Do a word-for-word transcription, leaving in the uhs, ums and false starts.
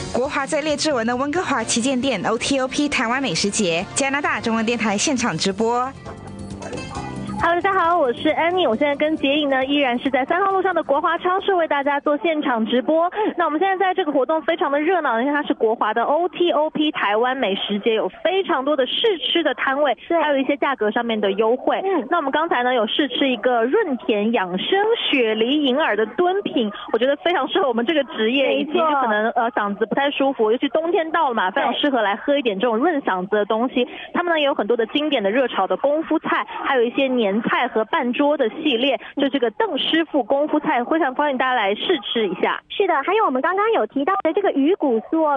国华在列治文的温哥华旗舰店 O T O P 台湾美食节，加拿大中文电台现场直播。 Hello， 大家好，我是 Annie， 我现在跟杰颖呢依然是在三号路上的国华超市为大家做现场直播。那我们现在在这个活动非常的热闹，因为它是国华的 O T O P 台湾美食节，有非常多的试吃的摊位，还有一些价格上面的优惠。嗯，那我们刚才呢有试吃一个润田养生雪梨银耳的炖品，我觉得非常适合我们这个职业，以及可能呃嗓子不太舒服，尤其冬天到了嘛，非常适合来喝一点这种润嗓子的东西。他们呢也有很多的经典的热炒的功夫菜，还有一些年菜和半桌的系列，就这个邓师傅功夫菜，非常欢迎大家来试吃一下。 是的，还有我们刚刚有提到的这个鱼骨酥哦。